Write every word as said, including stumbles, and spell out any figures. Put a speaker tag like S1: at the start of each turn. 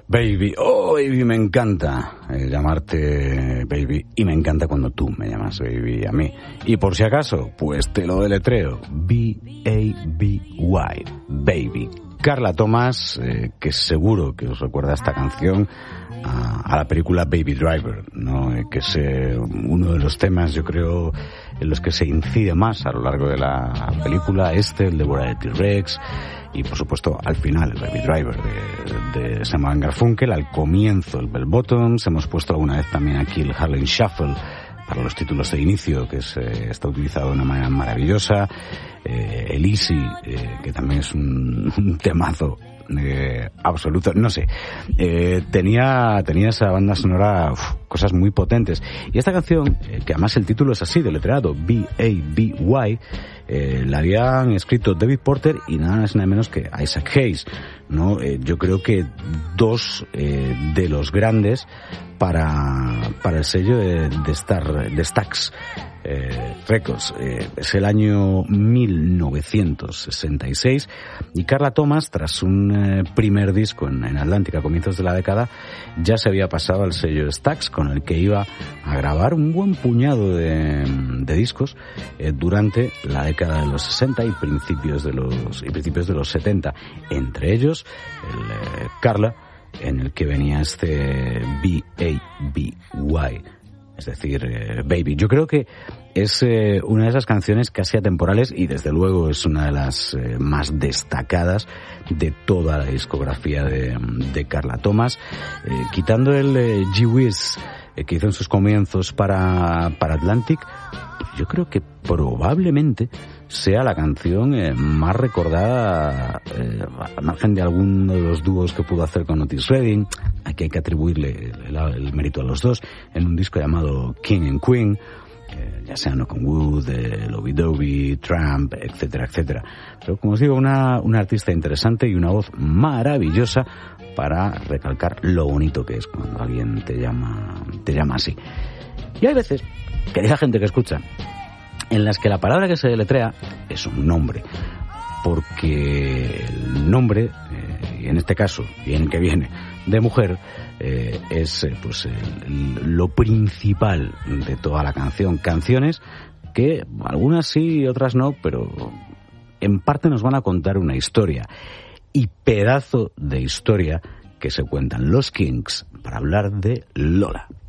S1: Baby, oh baby, me encanta eh, llamarte baby y me encanta cuando tú me llamas baby a mí. Y por si acaso, pues te lo deletreo, B A B Y, baby. Carla Thomas, eh, que seguro que os recuerda esta canción a, a la película Baby Driver, ¿no? Eh, que es eh, uno de los temas, yo creo, en los que se incide más a lo largo de la película, este, el de Devora de T-Rex, y por supuesto al final el Baby Driver de, de Simon Garfunkel, al comienzo el Bell Bottoms, hemos puesto alguna vez también aquí el Harlem Shuffle para los títulos de inicio, que es, eh, está utilizado de una manera maravillosa, eh, el Easy, eh, que también es un, un temazo eh, absoluto, no sé, eh, tenía tenía esa banda sonora, uf, cosas muy potentes, y esta canción, eh, que además el título es así, deletreado B A B Y, eh, la habían escrito David Porter y nada más y nada menos que Isaac Hayes, ¿no? Eh, yo creo que dos eh, de los grandes para para el sello de, de Star de Stax eh, Records. Eh, es el año mil novecientos sesenta y seis y Carla Thomas, tras un eh, primer disco en, en Atlantic a comienzos de la década, ya se había pasado al sello Stax, con el que iba a grabar un buen puñado de, de discos eh, durante la década de los sesenta y principios de los y principios de los setenta, entre ellos el eh, Carla, en el que venía este B A B Y, es decir, eh, Baby. Yo creo que es eh, una de esas canciones casi atemporales y desde luego es una de las eh, más destacadas de toda la discografía de, de Carla Thomas, eh, quitando el eh, Gee Whiz eh, que hizo en sus comienzos para, para Atlantic. Yo creo que probablemente sea la canción eh, más recordada, eh, al margen de alguno de los dúos que pudo hacer con Otis Redding. Aquí hay que atribuirle el, el, el mérito a los dos, en un disco llamado King and Queen, eh, ya sea No Con Wood, eh, Lovey Dovey, Tramp, etcétera, etcétera. Pero como os digo, una, una artista interesante y una voz maravillosa para recalcar lo bonito que es cuando alguien te llama, te llama así. Y hay veces, querida gente que escucha, en las que la palabra que se deletrea es un nombre, porque el nombre, eh, y en este caso, y en el que viene, de mujer, eh, es eh, pues el, lo principal de toda la canción. Canciones que algunas sí y otras no, pero en parte nos van a contar una historia, y pedazo de historia que se cuentan los Kinks para hablar de Lola.